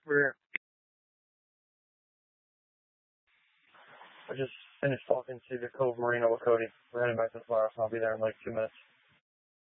We're I just finished talking to the Cove Marina with Cody. We're heading back to the Flowers. I'll be there in like 2 minutes.